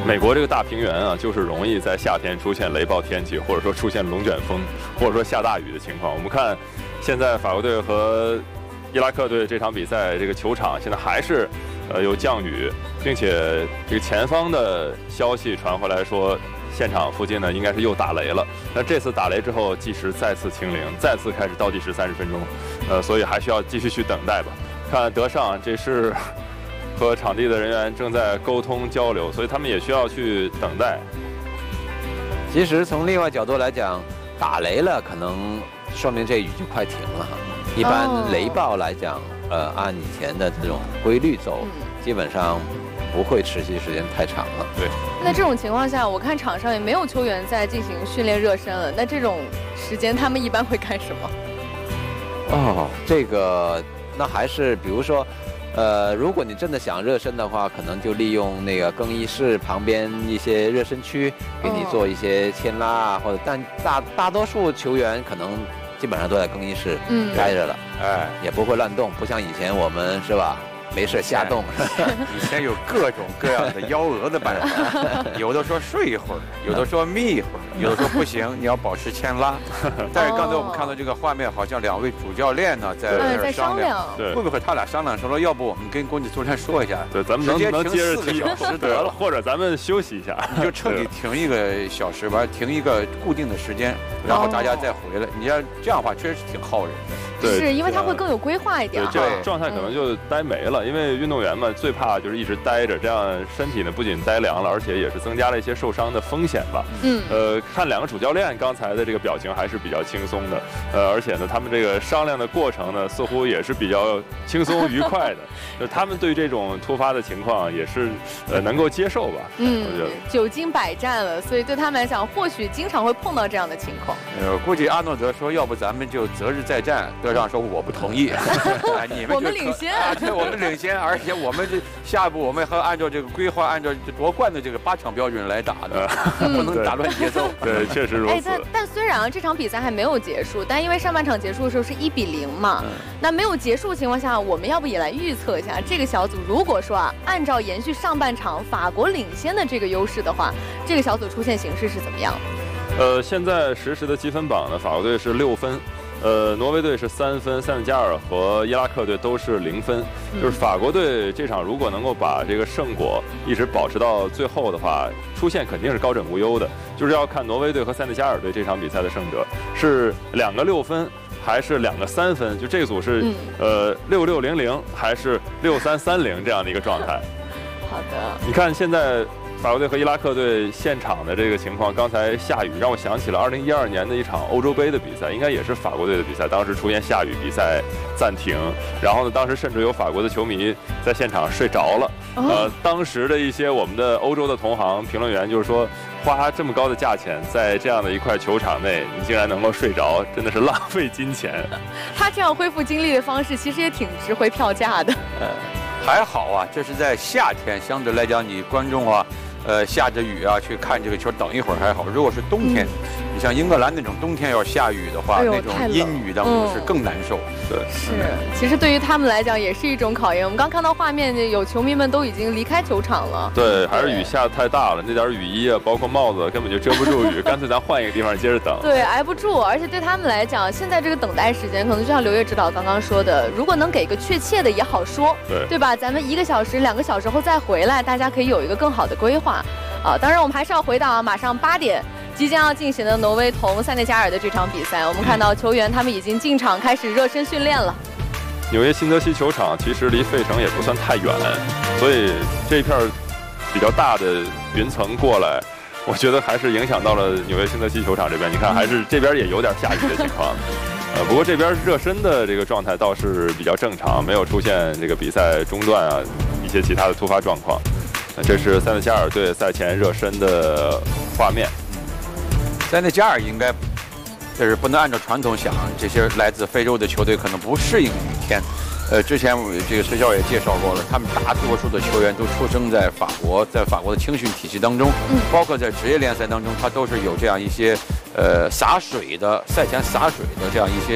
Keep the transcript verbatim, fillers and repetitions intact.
美国这个大平原啊，就是容易在夏天出现雷暴天气，或者说出现龙卷风，或者说下大雨的情况。我们看现在法国队和伊拉克队这场比赛，这个球场现在还是呃有降雨，并且这个前方的消息传回来说，现场附近呢应该是又打雷了。那这次打雷之后，计时再次清零，再次开始倒计时三十分钟，呃，所以还需要继续去等待吧。看德尚，这是和场地的人员正在沟通交流，所以他们也需要去等待。 其实从另外角度来讲，打雷了可能说明这雨就快停了哈。一般雷暴来讲，呃，按以前的这种规律走，基本上不会持续时间太长了。 对。 那这种情况下，我看场上也没有球员在进行训练热身了。那这种时间他们一般会干什么？ 哦，这个那还是比如说。呃，如果你真的想热身的话，可能就利用那个更衣室旁边一些热身区，给你做一些牵拉啊，或者但大大多数球员可能基本上都在更衣室待着了，嗯、哎，也不会乱动，不像以前我们是吧？没事瞎动。 以前有各种各样的幺蛾子办法，有的说睡一会儿，有的说眯一会儿，有的说不行，你要保持牵拉。但是刚才我们看到这个画面，好像两位主教练呢在那儿商量，会不会他俩商量说，要不我们跟国际足联说一下， 对，咱们能能接着踢小时得了， 或者咱们休息一下， 你就彻底停一个小时吧，停一个固定的时间，然后大家再回来。你要这样的话，确实是挺耗人的。 对， 是因为它会更有规划一点。 对，这状态可能就待没了。因为运动员嘛，最怕就是一直待着，这样身体呢不仅待凉了，而且也是增加了一些受伤的风险吧。嗯，呃，看两个主教练刚才的这个表情还是比较轻松的，呃，而且呢，他们这个商量的过程呢，似乎也是比较轻松愉快的。就他们对于这种突发的情况也是呃能够接受吧。 嗯，我觉得久经百战了，所以对他们来讲，或许经常会碰到这样的情况。 呃，估计阿诺德说，要不咱们就择日再战。德尚说我不同意， 你们我们领先， 啊，对，我们领先，而且我们这下一步我们还按照这个规划，按照夺冠的这个八场标准来打的，不能打乱节奏。 对，确实如此。哎， 但但虽然啊这场比赛还没有结束，但因为上半场结束的时候是一比零嘛，嗯、那没有结束的情况下，我们要不也来预测一下这个小组？如果说啊，按照延续上半场法国领先的这个优势的话，这个小组出现形势是怎么样？ 呃，现在实时的积分榜呢，法国队是六分。呃，挪威队是三分，塞内加尔和伊拉克队都是零分。就是法国队这场如果能够把这个胜果一直保持到最后的话，出线肯定是高枕无忧的。就是要看挪威队和塞内加尔队这场比赛的胜者是两个六分还是两个三分，就这个组是、嗯、呃六六零零还是六三三零这样的一个状态。 好的， 你看现在。法国队和伊拉克队现场的这个情况，刚才下雨让我想起了二零一二年的一场欧洲杯的比赛，应该也是法国队的比赛，当时出现下雨，比赛暂停，然后呢，当时甚至有法国的球迷在现场睡着了。呃，当时的一些我们的欧洲的同行评论员就是说，花这么高的价钱在这样的一块球场内，你竟然能够睡着，真的是浪费金钱。 他这样恢复精力的方式，其实也挺值回票价的。 呃，还好啊，这是在夏天，相对来讲，你观众啊。呃，下着雨啊，去看这个球，等一会儿还好。如果是冬天，嗯、你像英格兰那种冬天要下雨的话，哎、那种阴雨当中是更难受。嗯、对， 是。其实对于他们来讲也是一种考验。我们刚看到画面，有球迷们都已经离开球场了。 对，还是雨下的太大了，那点雨衣啊，包括帽子根本就遮不住雨，干脆咱换一个地方接着等。 对，挨不住。而且对他们来讲，现在这个等待时间，可能就像刘烨指导刚刚说的，如果能给个确切的也好说， 对， 对吧？咱们一个小时、两个小时后再回来，大家可以有一个更好的规划。啊，当然我们还是要回到啊，马上八点即将要进行的挪威同塞内加尔的这场比赛。我们看到球员他们已经进场开始热身训练了。 纽约新泽西球场其实离费城也不算太远，所以这一片比较大的云层过来，我觉得还是影响到了纽约新泽西球场这边。你看，还是这边也有点下雨的情况。呃，不过这边热身的这个状态倒是比较正常，没有出现这个比赛中断啊一些其他的突发状况。这是塞内加尔队赛前热身的画面。 塞内加尔应该，就是不能按照传统想，这些来自非洲的球队可能不适应雨天。呃，之前这个石晓也介绍过了，他们大多数的球员都出生在法国，在法国的青训体系当中，包括在职业联赛当中，他都是有这样一些呃洒水的赛前洒水的这样一些。